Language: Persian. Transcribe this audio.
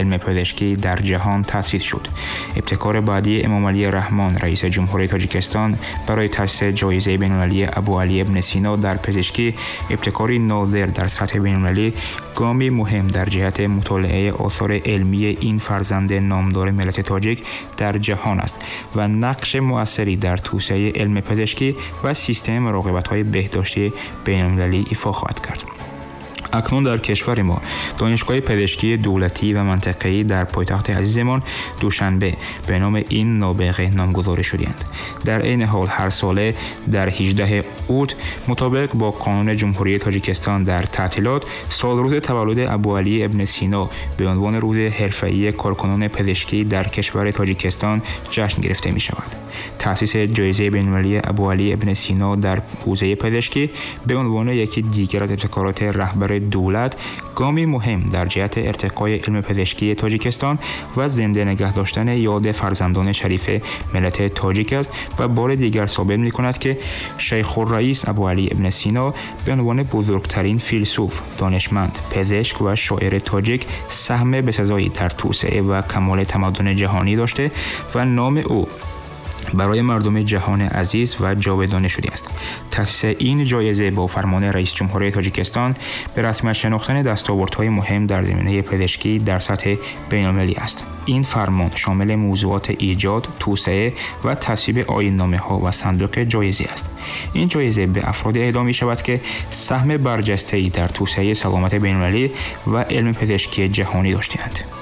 علم پزشکی در جهان تأسیس شد. ابتکار بعدی امام علی رحمان رئیس جمهوری تاجیکستان برای تأسیس جایزه بین‌المللی ابوعلی ابن سینا در پزشکی، ابتکاری نادر در سطح بین‌المللی، گامی مهم در جهت مطالعه آثار علمی این فرزند نامدار ملت تاجیک در جهان است و نقش مؤثری در توسعه علم پزشکی و سیستم مراقبت‌های بهداشتی بین‌المللی ایفا خواهد کرد. اکنون در کشور ما دانشگاه پزشکی دولتی و منطقه‌ای در پایتخت عزیزمان دوشنبه به نام این نابغه نامگذاری شدند. در این حال هر ساله در 18 اوت مطابق با قانون جمهوری تاجیکستان در تعطیلات سالروز تولد ابوعلی ابن سینا به عنوان روز حرفه‌ای کارکنان پزشکی در کشور تاجیکستان جشن گرفته می شود. تأسیس جایزه بین‌المللی ابوعلی ابن سینا در حوزه پزشکی به عنوان یکی دیگر از ابتکارات رهبر دولت گامی مهم در جهت ارتقای علم پزشکی تاجیکستان و زنده نگه داشتن یاد فرزندان شریف ملت تاجیک است و بار دیگر ثابت می‌کند که شیخ الرئیس ابوعلی ابن سینا به عنوان بزرگترین فیلسوف، دانشمند، پزشک و شاعر تاجیک سهم بسزایی در توسعه و کمال تمدن جهانی داشته و نام او برای مردم جهان عزیز و جاودانه شده است. تأسیس این جایزه با فرمان رئیس جمهوری تاجیکستان به رسمیت شناختن دستاوردهای مهم در زمینه پزشکی در سطح بین‌المللی است. این فرمان شامل موضوعات ایجاد، توسعه و تصویب آیین‌نامه‌ها و صندوق جایزه است. این جایزه به افراد اهدا می‌شود که سهم برجسته‌ای در توسعه سلامت بین‌المللی و علم پزشکی جهانی داشته‌اند.